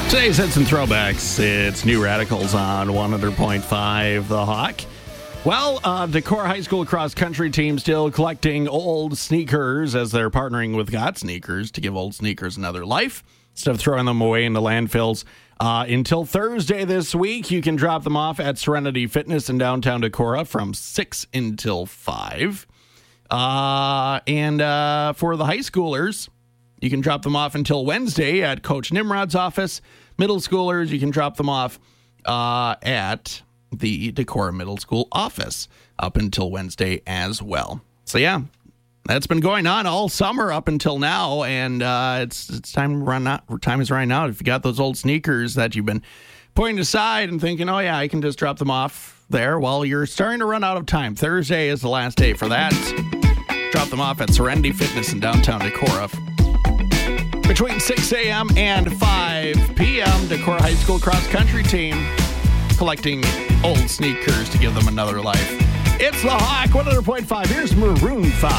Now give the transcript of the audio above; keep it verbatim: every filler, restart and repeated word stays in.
Today's Hits and Throwbacks. It's New Radicals on one hundred point five The Hawk. Well, uh, Decorah High School cross-country team still collecting old sneakers as they're partnering with Got Sneakers to give old sneakers another life instead of throwing them away into landfills. Uh, until Thursday this week, you can drop them off at Serenity Fitness in downtown Decorah from six until five. Uh, and uh, for the high schoolers, you can drop them off until Wednesday at Coach Nimrod's office. Middle schoolers, you can drop them off uh, at the Decorah Middle School office up until Wednesday as well. So, yeah, that's been going on all summer up until now, and uh, it's it's time to run out. Time is running out. If you got those old sneakers that you've been putting aside and thinking, oh, yeah, I can just drop them off there, well, you're starting to run out of time. Thursday is the last day for that. Drop them off at Serenity Fitness in downtown Decorah. Between six a.m. and five p.m., Decorah High School cross-country team collecting old sneakers to give them another life. It's The Hawk, one hundred point five. Here's Maroon five.